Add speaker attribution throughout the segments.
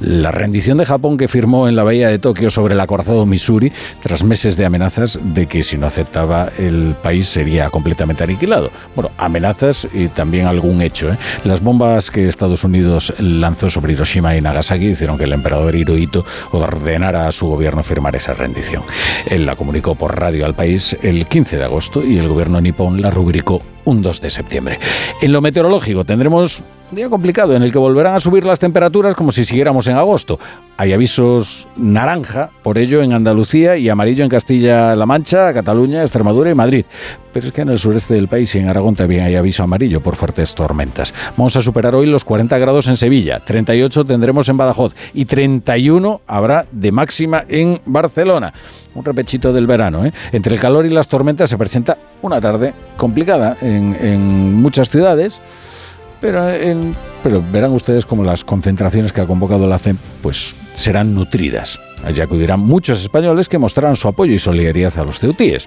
Speaker 1: La rendición de Japón que firmó en la bahía de Tokio sobre el acorazado Missouri tras meses de amenazas de que si no aceptaba el país sería completamente aniquilado. Bueno, amenazas y también algún hecho, ¿eh? Las bombas que Estados Unidos lanzó sobre Hiroshima y Nagasaki hicieron que el emperador Hirohito ordenara a su gobierno firmar esa rendición. Él la comunicó por radio al país el 15 de agosto y el gobierno nipón la rubricó un 2 de septiembre. En lo meteorológico tendremos un día complicado en el que volverán a subir las temperaturas como si siguiéramos en agosto. Hay avisos naranja, por ello, en Andalucía y amarillo en Castilla-La Mancha, Cataluña, Extremadura y Madrid. Pero es que en el sureste del país y en Aragón también hay aviso amarillo por fuertes tormentas. Vamos a superar hoy los 40 grados en Sevilla, 38 tendremos en Badajoz y 31 habrá de máxima en Barcelona. Un repechito del verano, ¿eh? Entre el calor y las tormentas se presenta una tarde complicada en muchas ciudades, pero verán ustedes cómo las concentraciones que ha convocado la CEM pues serán nutridas. Allí acudirán muchos españoles que mostrarán su apoyo y solidaridad a los ceutíes.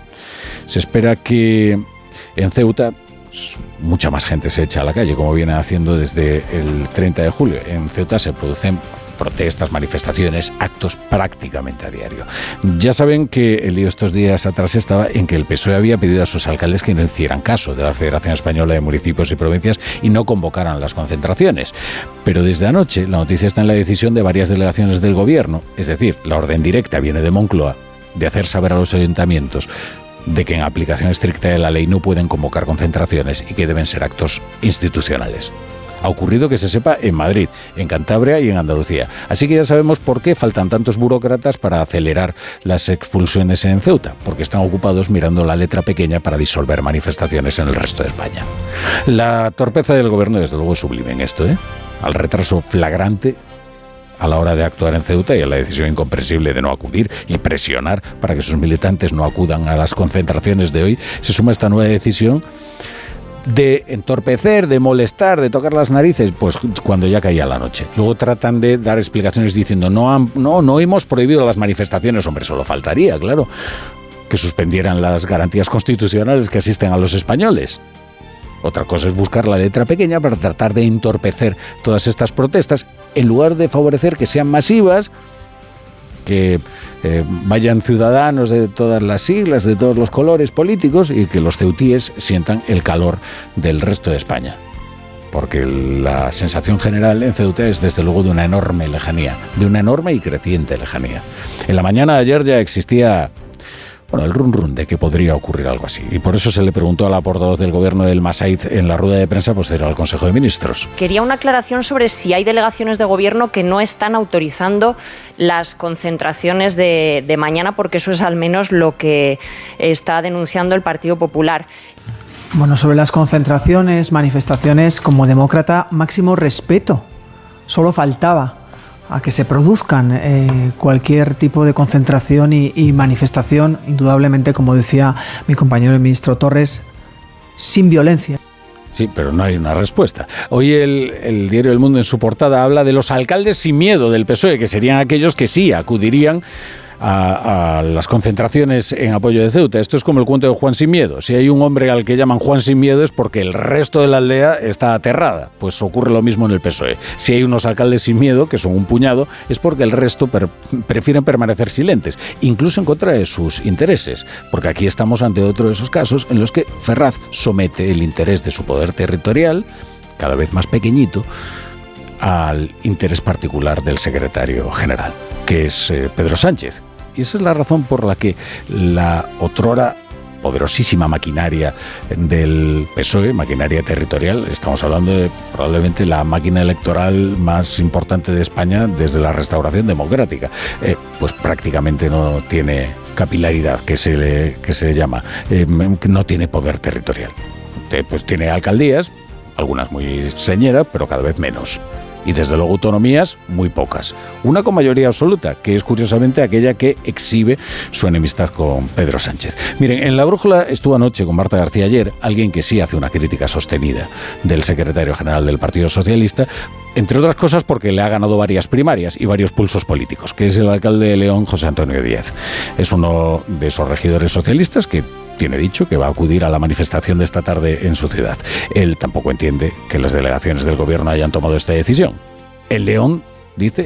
Speaker 1: Se espera que en Ceuta pues, mucha más gente se echa a la calle, como viene haciendo desde el 30 de julio. En Ceuta se producen protestas, manifestaciones, actos prácticamente a diario. Ya saben que el lío estos días atrás estaba en que el PSOE había pedido a sus alcaldes que no hicieran caso de la Federación Española de Municipios y Provincias y no convocaran las concentraciones. Pero desde anoche la noticia está en la decisión de varias delegaciones del gobierno, es decir, la orden directa viene de Moncloa, de hacer saber a los ayuntamientos de que en aplicación estricta de la ley no pueden convocar concentraciones y que deben ser actos institucionales. Ha ocurrido que se sepa en Madrid, en Cantabria y en Andalucía. Así que ya sabemos por qué faltan tantos burócratas para acelerar las expulsiones en Ceuta, porque están ocupados mirando la letra pequeña para disolver manifestaciones en el resto de España. La torpeza del gobierno desde luego es sublime en esto, ¿eh? Al retraso flagrante a la hora de actuar en Ceuta y a la decisión incomprensible de no acudir y presionar para que sus militantes no acudan a las concentraciones de hoy, se suma esta nueva decisión de entorpecer, de molestar, de tocar las narices, pues cuando ya caía la noche. Luego tratan de dar explicaciones diciendo no hemos prohibido las manifestaciones. Hombre, solo faltaría, claro, que suspendieran las garantías constitucionales que asisten a los españoles. Otra cosa es buscar la letra pequeña para tratar de entorpecer todas estas protestas, en lugar de favorecer que sean masivas, que vayan ciudadanos de todas las siglas, de todos los colores políticos y que los ceutíes sientan el calor del resto de España. Porque la sensación general en Ceuta es desde luego de una enorme lejanía, de una enorme y creciente lejanía. En la mañana de ayer ya existía el run de que podría ocurrir algo así. Y por eso se le preguntó a la portavoz del gobierno del Massaid en la rueda de prensa posterior al Consejo de Ministros.
Speaker 2: Quería una aclaración sobre si hay delegaciones de gobierno que no están autorizando las concentraciones de mañana, porque eso es al menos lo que está denunciando el Partido Popular.
Speaker 3: Bueno, sobre las concentraciones, manifestaciones, como demócrata, máximo respeto. Solo faltaba a que se produzcan cualquier tipo de concentración y manifestación, indudablemente, como decía mi compañero el ministro Torres, sin violencia.
Speaker 1: Sí, pero no hay una respuesta. Hoy el diario El Mundo en su portada habla de los alcaldes sin miedo del PSOE, que serían aquellos que sí acudirían a las concentraciones en apoyo de Ceuta. Esto es como el cuento de Juan sin miedo. Si hay un hombre al que llaman Juan sin miedo es porque el resto de la aldea está aterrada. Pues ocurre lo mismo en el PSOE. Si hay unos alcaldes sin miedo, que son un puñado, es porque el resto prefieren permanecer silentes, incluso en contra de sus intereses. Porque aquí estamos ante otro de esos casos en los que Ferraz somete el interés de su poder territorial, cada vez más pequeñito, al interés particular del secretario general, que es Pedro Sánchez. Y esa es la razón por la que la otrora poderosísima maquinaria del PSOE, maquinaria territorial, estamos hablando de probablemente la máquina electoral más importante de España desde la restauración democrática, pues prácticamente no tiene capilaridad, que se le llama, no tiene poder territorial. Pues tiene alcaldías, algunas muy señeras, pero cada vez menos. Y desde luego autonomías muy pocas. Una con mayoría absoluta, que es curiosamente aquella que exhibe su enemistad con Pedro Sánchez. Miren, en La Brújula estuvo anoche con Marta García Aller, alguien que sí hace una crítica sostenida del secretario general del Partido Socialista, entre otras cosas porque le ha ganado varias primarias y varios pulsos políticos, que es el alcalde de León, José Antonio Díaz. Es uno de esos regidores socialistas que tiene dicho que va a acudir a la manifestación de esta tarde en su ciudad. Él tampoco entiende que las delegaciones del gobierno hayan tomado esta decisión. El León, dice,